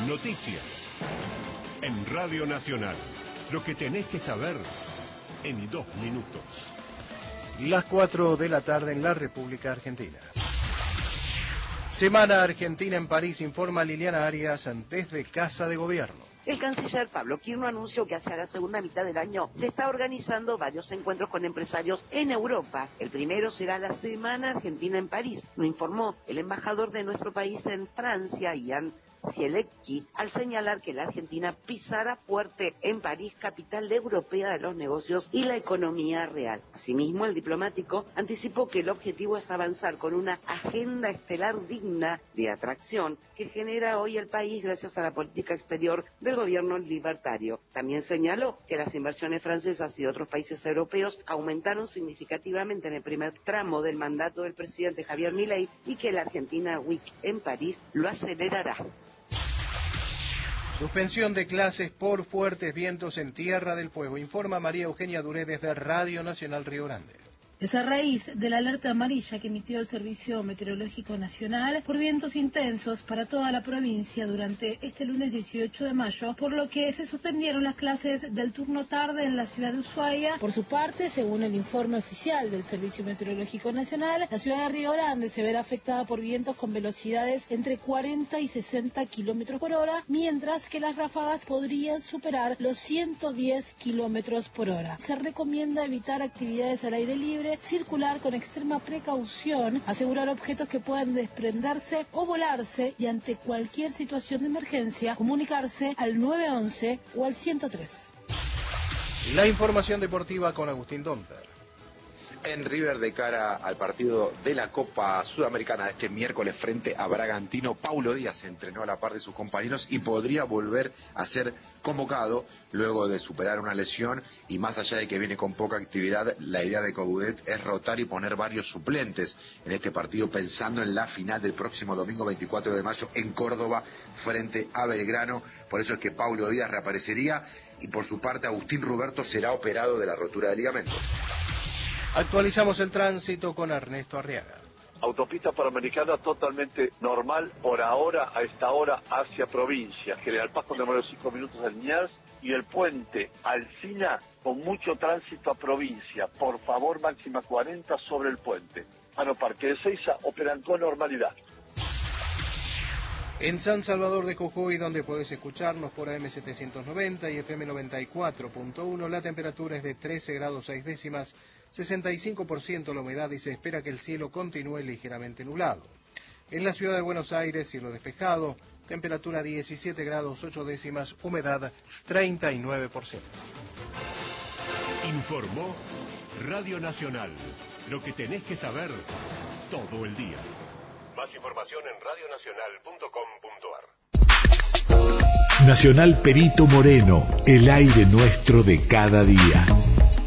Noticias. En Radio Nacional. Lo que tenés que saber en 2 minutos. Las 4 de la tarde en la República Argentina. Semana Argentina en París, informa Liliana Arias desde Casa de Gobierno. El canciller Pablo Quirno anunció que hacia la segunda mitad del año se está organizando varios encuentros con empresarios en Europa. El primero será la Semana Argentina en París, lo informó el embajador de nuestro país en Francia, Ian Zielecki, al señalar que la Argentina pisará fuerte en París, capital europea de los negocios y la economía real. Asimismo, el diplomático anticipó que el objetivo es avanzar con una agenda estelar digna de atracción que genera hoy el país gracias a la política exterior del gobierno libertario. También señaló que las inversiones francesas y de otros países europeos aumentaron significativamente en el primer tramo del mandato del presidente Javier Milei y que la Argentina Week en París lo acelerará. Suspensión de clases por fuertes vientos en Tierra del Fuego, informa María Eugenia Duré desde Radio Nacional Río Grande. Es a raíz de la alerta amarilla que emitió el Servicio Meteorológico Nacional por vientos intensos para toda la provincia durante este lunes 18 de mayo, por lo que se suspendieron las clases del turno tarde en la ciudad de Ushuaia. Por su parte, según el informe oficial del Servicio Meteorológico Nacional, la ciudad de Río Grande se verá afectada por vientos con velocidades entre 40 y 60 kilómetros por hora, mientras que las ráfagas podrían superar los 110 kilómetros por hora. Se recomienda evitar actividades al aire libre, circular con extrema precaución, asegurar objetos que puedan desprenderse o volarse y ante cualquier situación de emergencia comunicarse al 911 o al 103. La información deportiva con Agustín Domper. En River, de cara al partido de la Copa Sudamericana de este miércoles frente a Bragantino, Paulo Díaz se entrenó a la par de sus compañeros y podría volver a ser convocado luego de superar una lesión, y más allá de que viene con poca actividad, la idea de Coudet es rotar y poner varios suplentes en este partido, pensando en la final del próximo domingo 24 de mayo en Córdoba frente a Belgrano. Por eso es que Paulo Díaz reaparecería, y por su parte Agustín Ruberto será operado de la rotura de ligamentos. Actualizamos el tránsito con Ernesto Arriaga. Autopista Panamericana totalmente normal por ahora, a esta hora, hacia provincia. General Paz con demora 5 minutos al Liniers, y el puente Alsina con mucho tránsito a provincia. Por favor, máxima 40 sobre el puente. Parque de Seiza operan con normalidad. En San Salvador de Jujuy, donde puedes escucharnos por AM 790 y FM 94.1, la temperatura es de 13 grados 6 décimas, 65% la humedad y se espera que el cielo continúe ligeramente nublado. En la ciudad de Buenos Aires, cielo despejado, temperatura 17 grados 8 décimas, humedad 39%. Informó Radio Nacional. Lo que tenés que saber todo el día. Más información en radionacional.com.ar. Nacional Perito Moreno, el aire nuestro de cada día.